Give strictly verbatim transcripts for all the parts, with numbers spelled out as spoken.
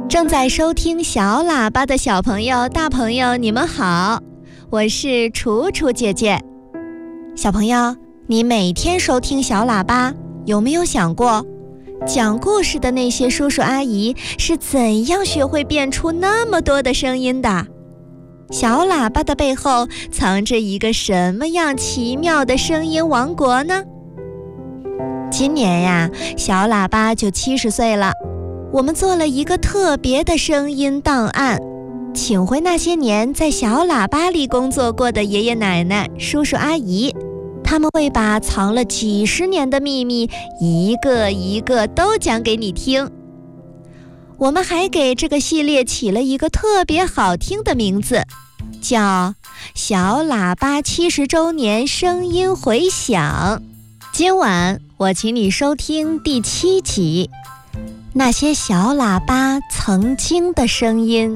正在收听小喇叭的小朋友、大朋友，你们好，我是楚楚姐姐。小朋友，你每天收听小喇叭，有没有想过，讲故事的那些叔叔阿姨是怎样学会变出那么多的声音的？小喇叭的背后藏着一个什么样奇妙的声音王国呢？今年呀，小喇叭就七十岁了。我们做了一个特别的声音档案，请回那些年在小喇叭里工作过的爷爷奶奶、叔叔阿姨，他们会把藏了几十年的秘密一个一个都讲给你听。我们还给这个系列起了一个特别好听的名字，叫小喇叭七十周年声音回响。今晚我请你收听第七集，那些小喇叭曾经的声音。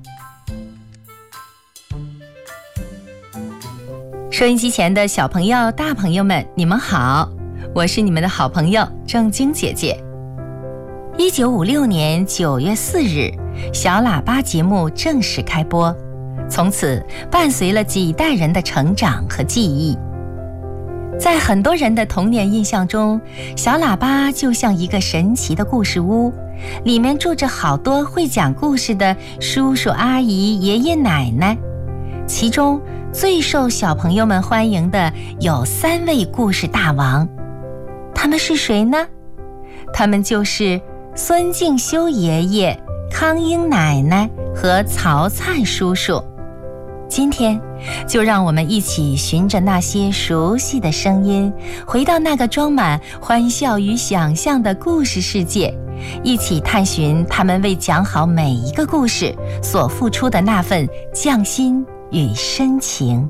收音机前的小朋友、大朋友们，你们好，我是你们的好朋友正晶姐姐。一九五六年九月四日，小喇叭节目正式开播，从此伴随了几代人的成长和记忆。在很多人的童年印象中，小喇叭就像一个神奇的故事屋，里面住着好多会讲故事的叔叔阿姨、爷爷奶奶。其中最受小朋友们欢迎的有三位故事大王，他们是谁呢？他们就是孙敬修爷爷、康英奶奶和曹灿叔叔。今天就让我们一起循着那些熟悉的声音，回到那个装满欢笑与想象的故事世界，一起探寻他们为讲好每一个故事所付出的那份匠心与深情。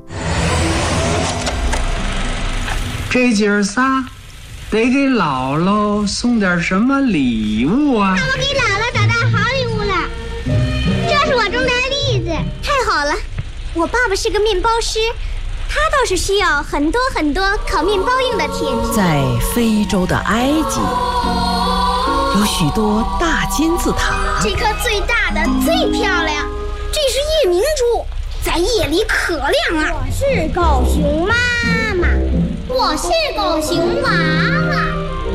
这姐儿仨得给姥姥送点什么礼物啊？ 那我给姥姥找到好礼物了，这是我种的栗子。太好了，我爸爸是个面包师，他倒是需要很多很多烤面包用的铁皮。 在非洲的埃及，有许多大金字塔。 这颗最大的最漂亮，这是夜明珠，在夜里可亮了。我是狗熊妈妈，我是狗熊娃娃。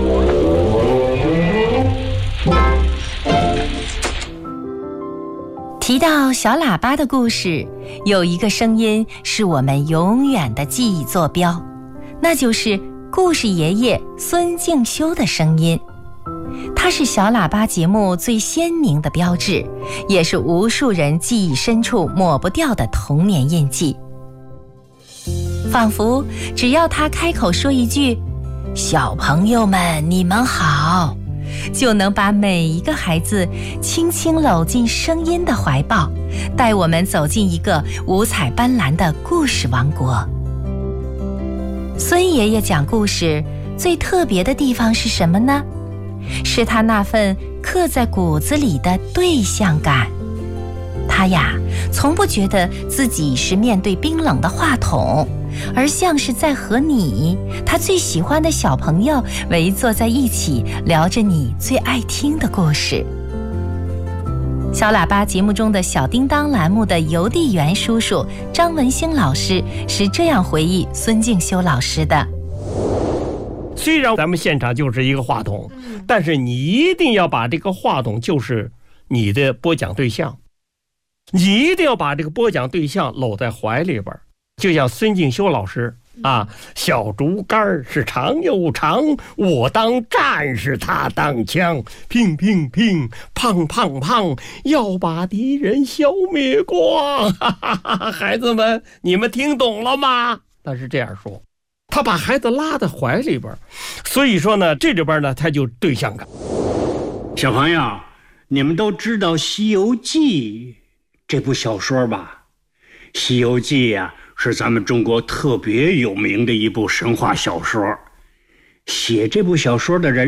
提到小喇叭的故事，有一个声音是我们永远的记忆坐标，那就是故事爷爷孙敬修的声音。它是小喇叭节目最鲜明的标志，也是无数人记忆深处抹不掉的童年印记。仿佛只要他开口说一句“小朋友们，你们好”，就能把每一个孩子轻轻搂进声音的怀抱，带我们走进一个五彩斑斓的故事王国。孙爷爷讲故事最特别的地方是什么呢？是他那份刻在骨子里的对象感。他呀，从不觉得自己是面对冰冷的话筒，而像是在和你，他最喜欢的小朋友围坐在一起，聊着你最爱听的故事。小喇叭节目中的小叮当栏目的邮递员叔叔张文兴老师是这样回忆孙敬修老师的： 虽然咱们现场就是一个话筒，但是你一定要把这个话筒就是你的播讲对象，你一定要把这个播讲对象搂在怀里边。就像孙敬修老师啊，小竹竿是长又长，我当战士他当枪，乒乒乒，胖胖胖，要把敌人消灭光。哈哈哈，孩子们，你们听懂了吗？他是这样说，他把孩子拉在怀里边，所以说呢，这里边呢，他就对象感。 小朋友，你们都知道《西游记》这部小说吧？《西游记》呀，是咱们中国特别有名的一部神话小说。写这部小说的人